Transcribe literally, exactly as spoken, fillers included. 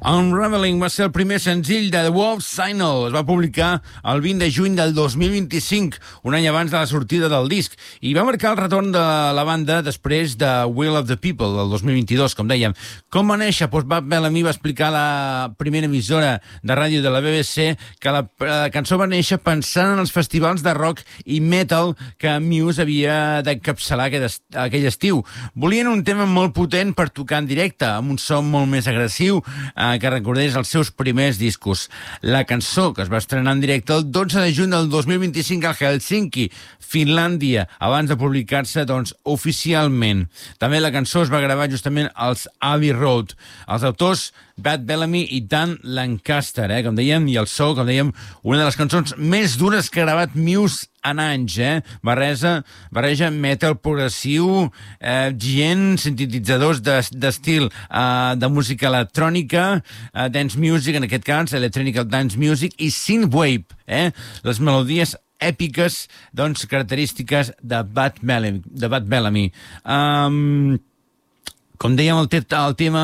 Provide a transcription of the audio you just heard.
Unraveling va ser el primer senzill de The Wolf Signal. Es va publicar el vint de juny del dos mil vint-i-cinc, un any abans de la sortida del disc, i va marcar el retorn de la banda després de Will of the People, del dos mil vint-i-dos, com dèiem. Com va néixer? Doncs Pat Bellamy va explicar a la primera emissora de ràdio de la B B C que la, la cançó va néixer pensant en els festivals de rock i metal que Muse havia d'encapçalar aquest, aquell estiu. Volien un tema molt potent per tocar en directe, amb un so molt més agressiu, eh, que recordés els seus primers discos. La cançó, que es va estrenar en directe el dotze de juny del dos mil vint-i-cinc a Helsinki, Finlàndia, abans de publicar-se, doncs, oficialment. També la cançó es va gravar justament als Abbey Road. Els autors, Pat Bellamy i Dan Lancaster, eh, com dèiem, i el so, com dèiem, una de les cançons més dures que ha gravat Muse en anys, eh? Barreja, barreja metal progressiu, eh, gent, sintetitzadors d'estil de, eh, de música electrònica, eh, dance music, en aquest cas, electronic dance music, i synthwave, eh? Les melodies èpiques, doncs, característiques de Pat Bellamy. De Pat Bellamy. Um, com dèiem, el, te el tema